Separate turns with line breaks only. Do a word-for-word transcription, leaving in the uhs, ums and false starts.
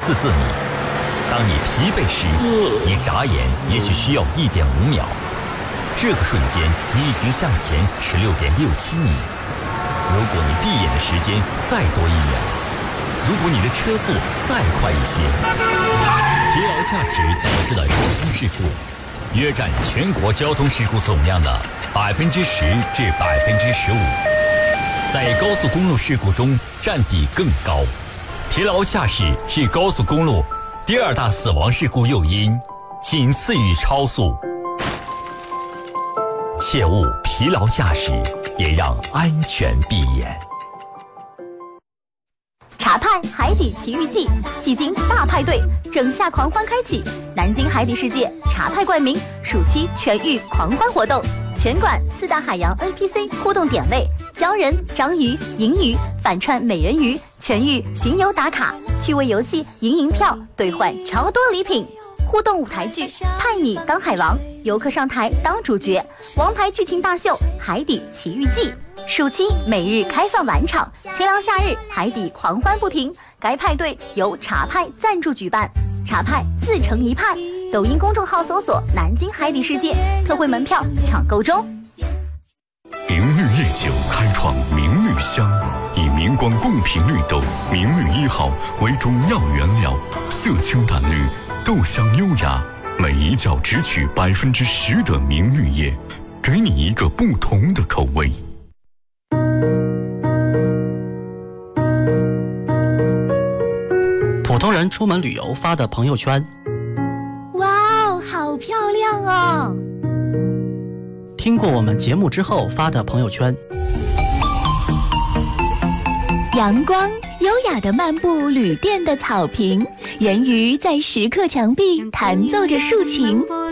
四四米。当你疲惫时，你眨眼也许需要一点五秒。这个瞬间，你已经向前十六点六七米。如果你闭眼的时间再多一秒，如果你的车速再快一些，疲劳驾驶导致的交通事故，约占全国交通事故总量的百分之十至百分之十五，在高速公路事故中占比更高。疲劳驾驶是高速公路第二大死亡事故诱因，仅次于超速。切勿疲劳驾驶，也让安全闭眼。
茶派海底奇遇记，戏精大派对，整夏狂欢开启！南京海底世界茶派冠名暑期全域狂欢活动，全馆四大海洋 N P C 互动点位，鲛人、章鱼、银鱼、反串美人鱼，全域巡游打卡，趣味游戏赢银票，兑换超多礼品。互动舞台剧派你当海王，游客上台当主角，王牌剧情大秀海底奇遇记。暑期每日开放晚场，清凉夏日海底狂欢不停。该派对由茶派赞助举办，茶派自成一派。抖音公众号搜索南京海底世界，特惠门票抢购中。
明绿夜酒开创明绿香，以明光贡品绿豆明绿一号为中药原料，色清淡绿，豆香优雅，每一角只取百分之十的明绿叶，给你一个不同的口味。
普通人出门旅游发的朋友圈，
哇哦，好漂亮哦！
听过我们节目之后发的朋友圈，
阳光优雅地漫步旅店的草坪，人鱼在石刻墙壁弹奏着竖琴。